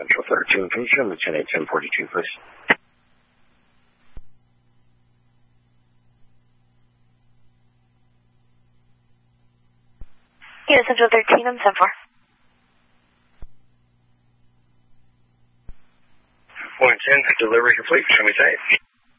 Central 13, can you show me 10-8-10-42, please? Yeah, Central 13, I'm 10-4. 110, delivery complete, show me tape.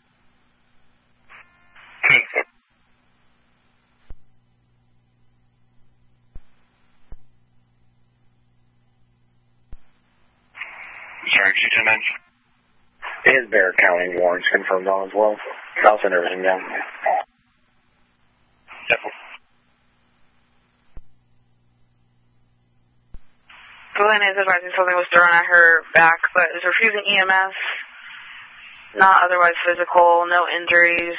Sorry, Q10. Is Bear County warrants confirmed all as well? I'll send everything down. Glenn is advising something was thrown at her back, but is refusing EMS. Not otherwise physical, no injuries.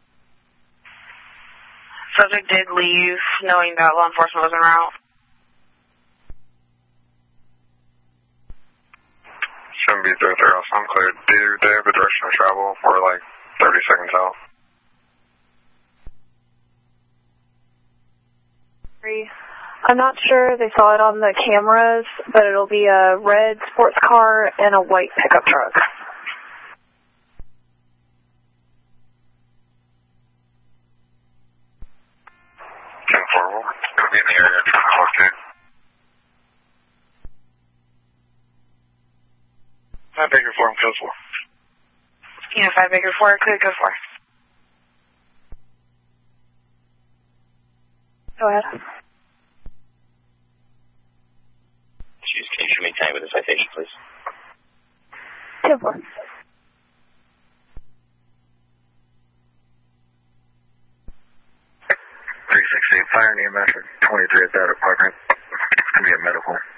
Subject did leave, knowing that law enforcement was en route. 7B303, I'm cleared. They have a direction of travel for like 30 seconds out. I'm not sure they saw it on the cameras, but it'll be a red sports car and a white pickup truck. 10-4, we'll be in the area trying to locate. 5 Baker 4, I'm code 4. Yeah, 5 Baker 4, could go 4. Go ahead. Excuse me, can you show me time with the citation, please? 10-4. 368, fire and EMS at 23 at that apartment. It's going to be a medical.